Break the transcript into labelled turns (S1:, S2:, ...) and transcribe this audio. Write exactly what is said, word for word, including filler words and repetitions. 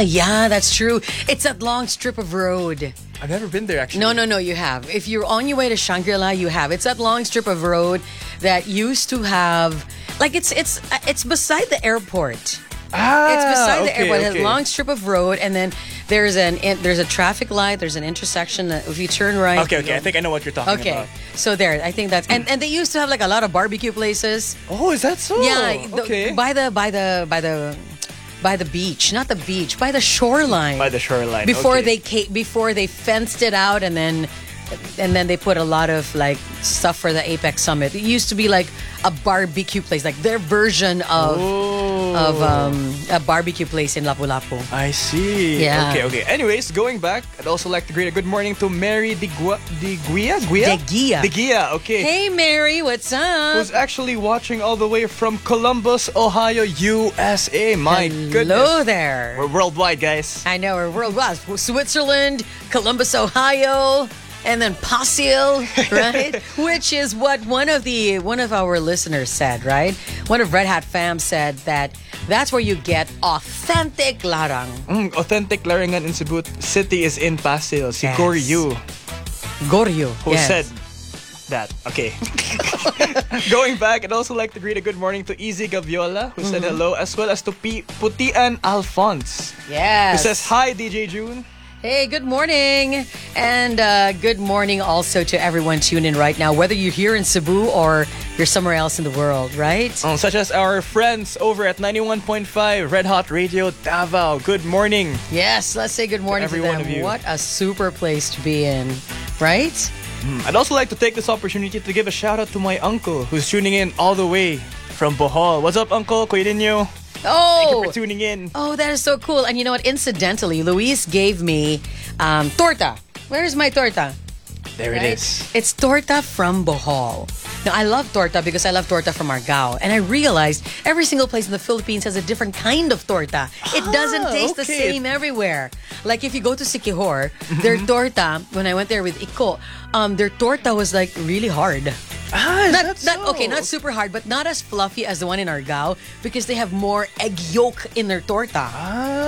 S1: yeah, that's true. It's that long strip of road.
S2: I've never been there actually.
S1: No, no, no, you have. If you're on your way to Shangri-La, you have. It's that long strip of road that used to have, like it's it's it's beside the airport.
S2: Ah,
S1: It's beside the
S2: okay,
S1: airport. It has
S2: okay.
S1: a long strip of road, and then there's an in, there's a traffic light. There's an intersection that if you turn right.
S2: Okay,
S1: you
S2: okay.
S1: go-
S2: I think I know what you're talking
S1: Okay,
S2: about.
S1: so there. I think that's and, and they used to have like a lot of barbecue places.
S2: Oh, is that so?
S1: Yeah, the-
S2: Okay.
S1: by the by the by the by the beach, not the beach, by the shoreline.
S2: By the shoreline.
S1: Before
S2: okay.
S1: they ca- before they fenced it out, and then and then they put a lot of like stuff for the Apex Summit. It used to be like a barbecue place, like their version of
S2: Oh.
S1: of um, a barbecue place in Lapu-Lapu.
S2: I see.
S1: Yeah.
S2: Okay, okay. Anyways, going back, I'd also like to greet a good morning to Mary De, Gua- De Guia? Guia?
S1: De Guia.
S2: De Guia, okay.
S1: Hey Mary, what's up?
S2: Who's actually watching all the way from Columbus, Ohio, U S A. My
S1: Hello
S2: goodness.
S1: there.
S2: We're worldwide, guys.
S1: I know we're worldwide. Switzerland, Columbus, Ohio, and then Pasil, right? Which is what one of the one of our listeners said, right? One of Red Hat Fam said that that's where you get authentic larang.
S2: Mm, authentic Larangan in Cebu City is in Pasil. Si
S1: Yes.
S2: Goryu,
S1: Goryo.
S2: who
S1: yes.
S2: said that. Okay. Going back, I'd also like to greet a good morning to Easy Gaviola, who said hello, as well as to P- Putian Alphonse, who
S1: Yes.
S2: says hi, D J June.
S1: Hey, good morning. And uh, good morning also to everyone tuned in right now, whether you're here in Cebu or you're somewhere else in the world, right?
S2: Um, such as our friends over at ninety-one point five Red Hot Radio Davao. Good morning.
S1: Yes, let's say good morning to,
S2: every
S1: them.
S2: one of you.
S1: What a super place to be in, right?
S2: I'd also like to take this opportunity to give a shout out to my uncle who's tuning in all the way from Bohol. What's up, Uncle? Kuya Dinyo? Thank you
S1: Oh,
S2: for tuning in.
S1: oh, that is so cool. And you know what? Incidentally, Luis gave me um, torta. Where's my torta?
S2: There it
S1: Right?
S2: is.
S1: It's torta from Bohol. Now, I love torta because I love torta from Argao. And I realized every single place in the Philippines has a different kind of torta. It doesn't
S2: Ah,
S1: taste the
S2: okay.
S1: same everywhere. Like if you go to Siquijor, their torta, when I went there with Iko, um, their torta was like really hard.
S2: Ah, is
S1: Not,
S2: that
S1: not
S2: so?
S1: okay, not super hard, but not as fluffy as the one in Argao because they have more egg yolk in their torta.
S2: Ah.